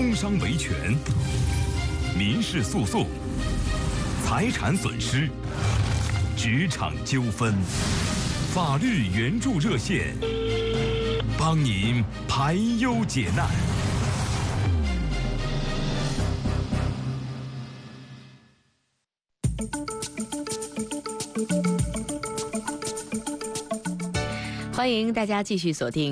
工伤维权、民事诉讼、财产损失、职场纠纷、法律援助热线，帮您排忧解难。 欢迎大家继续锁定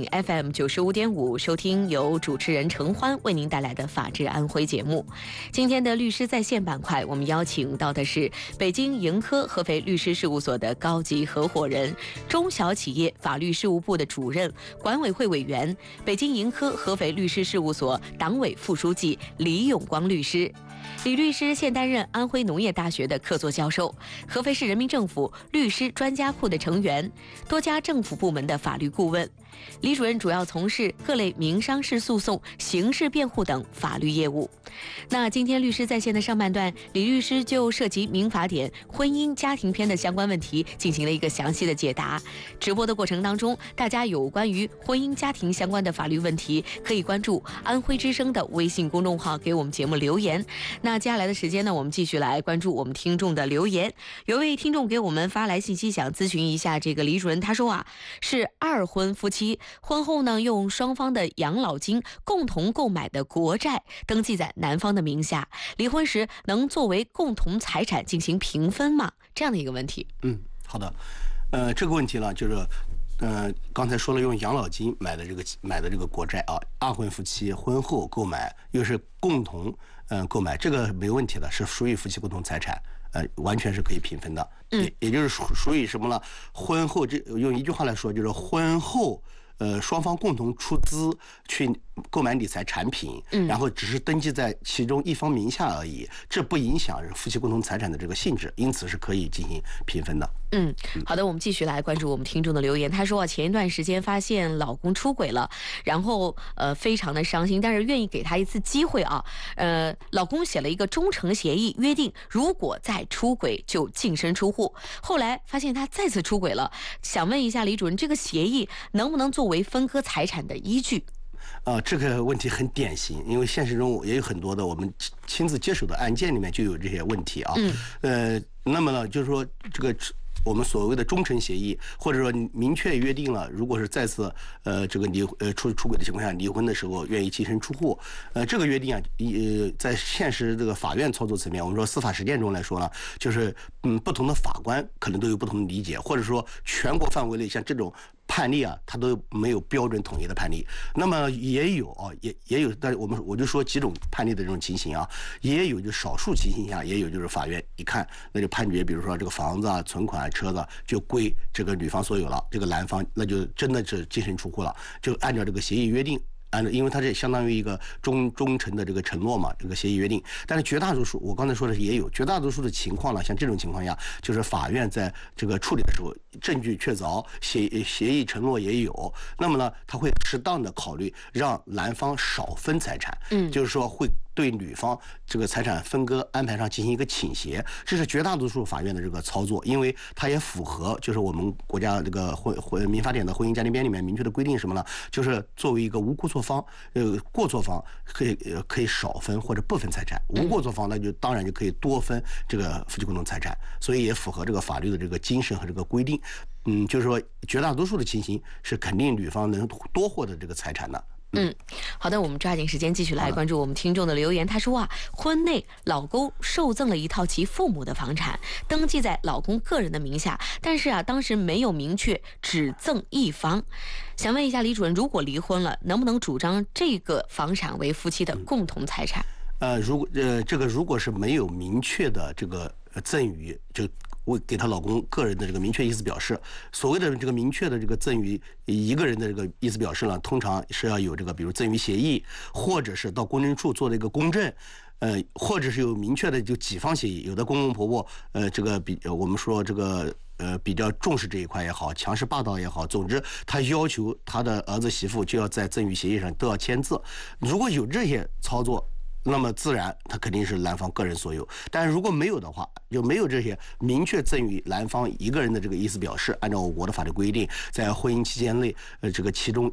FM95.5，收听由主持人程欢为您带来的《法治安徽》节目。今天的律师在线板块，我们邀请到的是北京盈科合肥律师事务所的高级合伙人、中小企业法律事务部的主任、管委会委员、北京盈科合肥律师事务所党委副书记李永光律师。李律师现担任安徽农业大学的客座教授，合肥市人民政府律师专家库的成员，多家政府部门的法律顾问。李主任主要从事各类民商事诉讼、刑事辩护等法律业务。那今天律师在线的上半段，李律师就涉及民法典婚姻家庭篇的相关问题进行了一个详细的解答。直播的过程当中，大家有关于婚姻家庭相关的法律问题，可以关注安徽之声的微信公众号给我们节目留言。那接下来的时间呢，我们继续来关注我们听众的留言。有位听众给我们发来信息，想咨询一下这个李主任。他说啊，是二婚夫妻，婚后呢用双方的养老金共同购买的国债登记在男方的名下，离婚时能作为共同财产进行平分吗？这样的一个问题。 好的，这个问题呢，就是刚才说了，用养老金买的这个国债啊，二婚夫妻婚后购买又是共同购买，这个没问题的，是属于夫妻共同财产，完全是可以平分的。也就是属于什么呢？婚后用一句话来说，就是婚后双方共同出资去购买理财产品，然后只是登记在其中一方名下而已，这不影响夫妻共同财产的这个性质，因此是可以进行平分的。 好的，我们继续来关注我们听众的留言。他说啊，前一段时间发现老公出轨了，然后非常的伤心，但是愿意给他一次机会啊。老公写了一个忠诚协议，约定如果再出轨就净身出户。后来发现他再次出轨了，想问一下李主任，这个协议能不能作为分割财产的依据？ 这个问题很典型，因为现实中也有很多的我们亲自接手的案件里面就有这些问题啊。那么呢，就是说这个我们所谓的忠诚协议，或者说明确约定了，如果是再次这个出轨的情况下，离婚的时候愿意净身出户，这个约定啊，在现实这个法院操作层面，我们说司法实践中来说呢，就是不同的法官可能都有不同的理解，或者说全国范围内像这种判例啊，它都没有标准统一的判例。那么也有啊，也有，但是我就说几种判例的这种情形啊，也有就少数情形下，也有就是法院一看那就判决，比如说这个房子啊、存款啊、车子就归这个女方所有了，这个男方那就真的是净身出户了，就按照这个协议约定。因为它这相当于一个忠诚的这个承诺嘛，这个协议约定。但是绝大多数，我刚才说的也有绝大多数的情况呢，像这种情况下，就是法院在这个处理的时候，证据确凿，协议承诺也有，那么呢，他会适当的考虑让男方少分财产，就是说会对女方这个财产分割安排上进行一个倾斜，这是绝大多数法院的这个操作，因为它也符合就是我们国家这个民法典的婚姻家庭编里面明确的规定什么呢？就是作为一个无过错方，过错方可以少分或者不分财产，无过错方那就当然就可以多分这个夫妻共同财产，所以也符合这个法律的这个精神和这个规定。就是说绝大多数的情形是肯定女方能多获得这个财产的。 好的，我们抓紧时间继续来关注我们听众的留言。他说啊，婚内老公受赠了一套其父母的房产，登记在老公个人的名下，但是啊，当时没有明确只赠一房。想问一下李主任，如果离婚了，能不能主张这个房产为夫妻的共同财产？ 如果是没有明确的这个赠与，就我给她老公个人的这个明确意思表示，所谓的这个明确的这个赠与一个人的这个意思表示呢，通常是要有这个比如赠与协议，或者是到公证处做的一个公证，或者是有明确的就几方协议。有的公公婆婆这个我们说这个比较重视这一块也好，强势霸道也好，总之他要求他的儿子媳妇就要在赠与协议上都要签字。如果有这些操作，那么自然他肯定是男方个人所有，但是如果没有的话，就没有这些明确赠与男方一个人的这个意思表示，按照我国的法律规定，在婚姻期间内，这个其中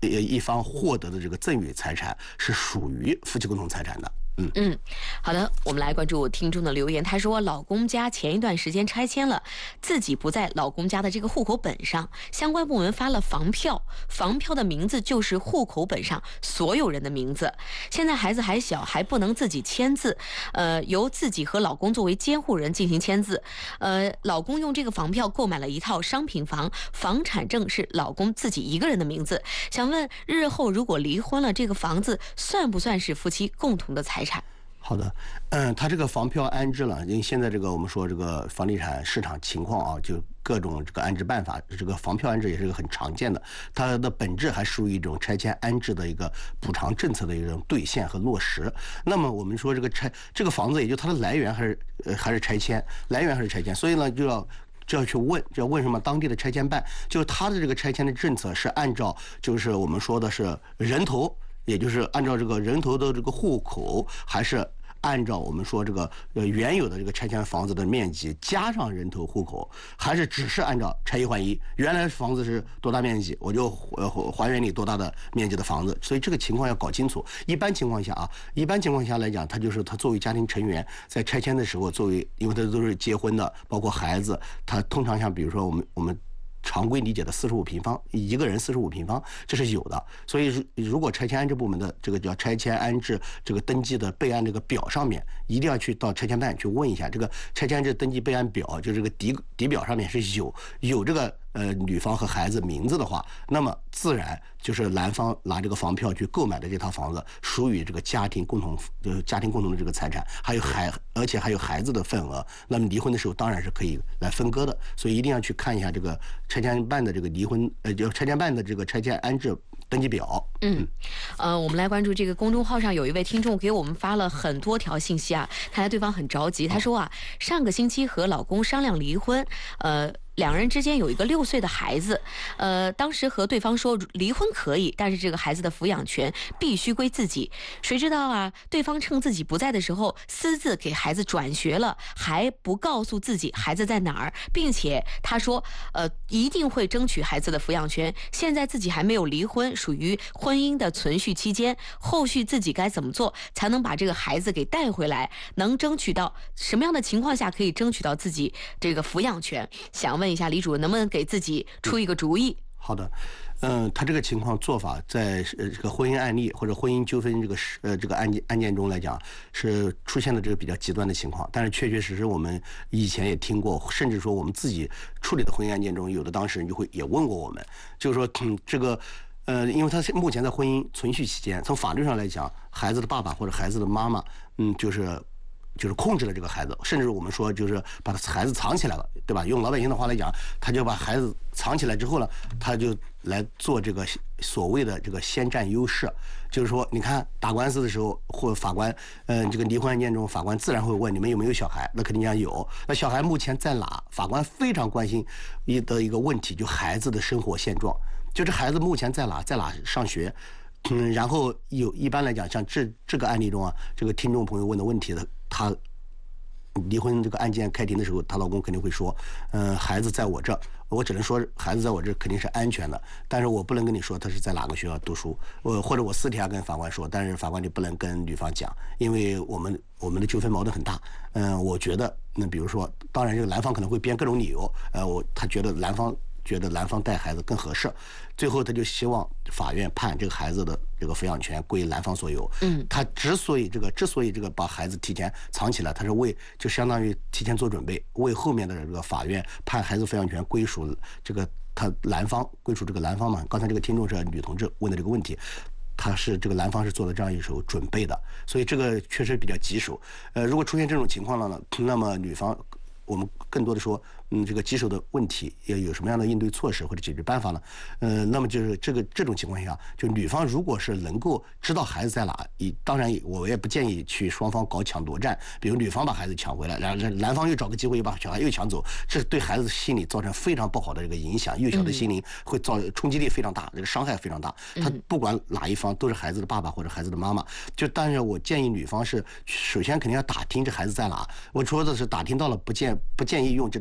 一方获得的这个赠与财产是属于夫妻共同财产的。 好的，我们来关注听众的留言。他说，老公家前一段时间拆迁了，自己不在老公家的这个户口本上，相关部门发了房票，房票的名字就是户口本上所有人的名字。现在孩子还小，还不能自己签字，由自己和老公作为监护人进行签字。老公用这个房票购买了一套商品房，房产证是老公自己一个人的名字。想问，日后如果离婚了，这个房子算不算是夫妻共同的财产？ 好的，他这个房票安置了，因为现在这个我们说这个房地产市场情况啊，就各种这个安置办法，这个房票安置也是个很常见的，它的本质还属于一种拆迁安置的一个补偿政策的一种兑现和落实。那么我们说这个房子，也就它的来源还是拆迁，来源还是拆迁，所以呢就要去问，就要问什么当地的拆迁办，就是他的这个拆迁的政策是按照就是我们说的是人头，也就是按照这个人头的这个户口，还是按照我们说这个原有的这个拆迁房子的面积加上人头户口，还是只是按照拆一换一？原来房子是多大面积，我就还原你多大的面积的房子。所以这个情况要搞清楚。一般情况下来讲，他就是他作为家庭成员在拆迁的时候，因为他都是结婚的，包括孩子，他通常像比如说我们常规理解的45平方，一个人45平方，这是有的。所以如果拆迁安置部门的这个叫拆迁安置这个登记的备案这个表上面，一定要去到拆迁办去问一下，这个拆迁安置登记备案表，就这个底表上面是有这个女方和孩子名字的话，那么自然就是男方拿这个房票去购买的这套房子属于这个家庭共同的这个财产，而且还有孩子的份额，那么离婚的时候当然是可以来分割的。所以一定要去看一下这个拆迁办的这个就拆迁办的这个拆迁安置登记表。 我们来关注这个公众号上有一位听众给我们发了很多条信息啊，看来对方很着急。他说啊，上个星期和老公商量离婚，两人之间有一个6岁的孩子，当时和对方说离婚可以，但是这个孩子的抚养权必须归自己。谁知道啊，对方趁自己不在的时候私自给孩子转学了，还不告诉自己孩子在哪儿，并且他说一定会争取孩子的抚养权。现在自己还没有离婚，属于婚姻的存续期间，后续自己该怎么做才能把这个孩子给带回来，能争取到什么样的情况下可以争取到自己这个抚养权？想问一下李主任，能不能给自己出一个主意？ 好的，他这个情况做法在这个婚姻案例或者婚姻纠纷这个案件中来讲，是出现了这个比较极端的情况，但是确确实实我们以前也听过，甚至说我们自己处理的婚姻案件中，有的当事人也问过我们，就是说这个因为他目前在婚姻存续期间，从法律上来讲，孩子的爸爸或者孩子的妈妈，就是控制了这个孩子，甚至我们说就是把孩子藏起来了，对吧？用老百姓的话来讲，他就把孩子藏起来之后呢，他就来做这个所谓的这个先占优势，就是说，你看打官司的时候，或法官，这个离婚案件中，法官自然会问你们有没有小孩，那肯定讲有。那小孩目前在哪？法官非常关心一个问题，就孩子的生活现状，就这孩子目前在哪上学。然后一般来讲，像这个案例中啊，这个听众朋友问的问题的，他离婚这个案件开庭的时候，她老公肯定会说，孩子在我这，我只能说孩子在我这肯定是安全的，但是我不能跟你说他是在哪个学校读书，或者我私底下跟法官说，但是法官就不能跟女方讲，因为我们的纠纷矛盾很大。我觉得，那比如说，当然这个男方可能会编各种理由，他觉得男方带孩子更合适，最后他就希望法院判这个孩子的这个抚养权归男方所有。他之所以这个把孩子提前藏起来，他是就相当于提前做准备，为后面的这个法院判孩子抚养权归属这个归属这个男方嘛。刚才这个听众是女同志问的这个问题，他是这个男方是做了这样一手准备的，所以这个确实比较棘手。如果出现这种情况了呢，那么女方我们更多的说，这个棘手的问题要有什么样的应对措施或者解决办法呢？那么就是这种情况下，就女方如果是能够知道孩子在哪，当然我也不建议去双方搞抢夺战，比如女方把孩子抢回来，然后男方又找个机会又把小孩又抢走，这对孩子心理造成非常不好的这个影响，幼小的心灵会冲击力非常大，这个伤害非常大。他不管哪一方都是孩子的爸爸或者孩子的妈妈，但是我建议女方是首先肯定要打听这孩子在哪。我说的是打听到了，不建议用这种极端的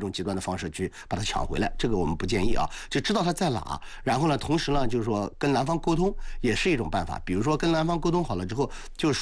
方式去把它抢回来，这个我们不建议啊。就知道他在哪，然后呢，同时呢，就是说跟男方沟通也是一种办法。比如说跟男方沟通好了之后，就是